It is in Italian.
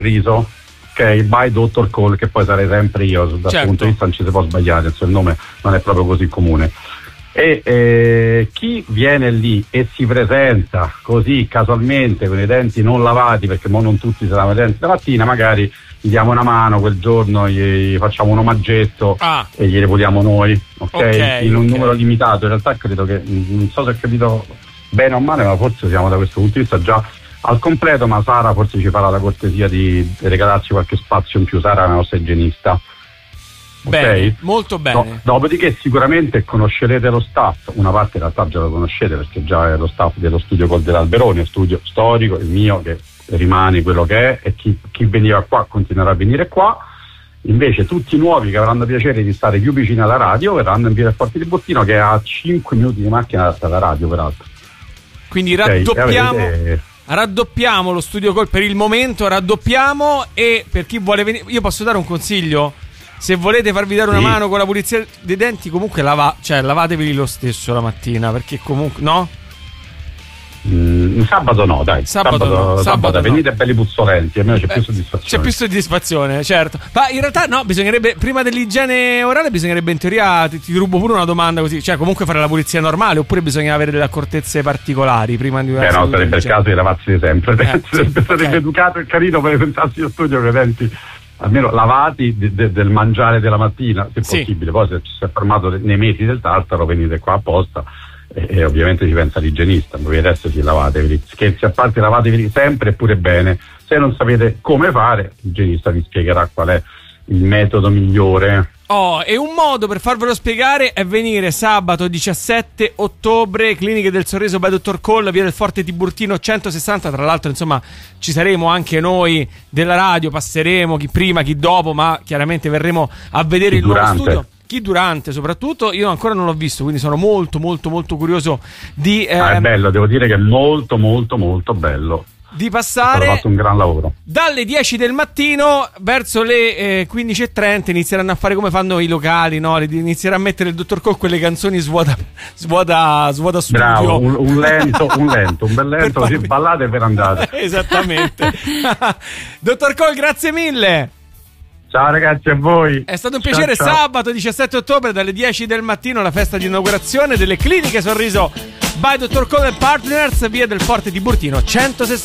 Sorriso, ok, by Dr. Cole, che poi sarei sempre io, dal punto di vista non ci si può sbagliare, il nome non è proprio così comune. E chi viene lì e si presenta così casualmente con i denti non lavati, perché non tutti si lavano i denti la mattina, magari gli diamo una mano quel giorno, gli facciamo un omaggetto e gliele puliamo noi, ok? In un numero limitato. In realtà credo che, non so se ho capito bene o male, ma forse siamo da questo punto di vista già al completo, ma Sara forse ci farà la cortesia di regalarci qualche spazio in più. Sara è la nostra igienista. Bene, okay? Molto bene. Dopodiché sicuramente conoscerete lo staff, una parte in realtà già lo conoscete perché già è lo staff dello studio Col dell'Alberoni, studio storico, il mio che rimane quello che è, e chi veniva qua continuerà a venire qua. Invece tutti i nuovi che avranno piacere di stare più vicini alla radio verranno in via del Forte Tiburtino, che è a 5 minuti di macchina dalla radio peraltro. Quindi raddoppiamo lo studio Col per il momento, raddoppiamo, e per chi vuole venire, io posso dare un consiglio: se volete farvi dare una mano con la pulizia dei denti, comunque lavatevi lo stesso la mattina, perché comunque no? Sabato no, dai. Sabato venite belli puzzolenti, almeno c'è più soddisfazione. C'è più soddisfazione, certo. Ma in realtà no, bisognerebbe, prima dell'igiene orale, bisognerebbe in teoria, ti rubo pure una domanda così, cioè comunque fare la pulizia normale, oppure bisogna avere delle accortezze particolari prima di... no, sarebbe il caso di lavarsi sempre. Sarebbe educato e carino presentarsi allo studio con i denti almeno lavati del mangiare della mattina, se possibile. Poi se si è fermato nei mesi del tartaro venite qua apposta e ovviamente ci pensa l'igienista. Voi adesso lavatevi, scherzi a parte, lavatevi sempre e pure bene. Se non sapete come fare, l'igienista vi spiegherà qual è il metodo migliore. E un modo per farvelo spiegare è venire sabato 17 ottobre, Cliniche del Sorriso by Dr. Cole, via del Forte Tiburtino 160. Tra l'altro, insomma, ci saremo anche noi della radio, passeremo chi prima, chi dopo, ma chiaramente verremo a vedere il nuovo studio. Chi durante, soprattutto, io ancora non l'ho visto, quindi sono molto molto molto curioso di... è bello, devo dire che è molto molto molto bello. Di passare, fatto un gran lavoro. Dalle 10 del mattino verso le 15:30 inizieranno a fare come fanno i locali, no? Inizierà a mettere il Dr. Cole quelle canzoni svuota studio. Bravo, un bel lento, così ballate per andare. Esattamente. Dr. Cole, grazie mille. Ciao ragazzi, a voi. È stato un piacere. Ciao. Sabato 17 ottobre dalle 10 del mattino la festa di inaugurazione delle Cliniche Sorriso by Dr. Cole & Partners, via del Forte Tiburtino 160.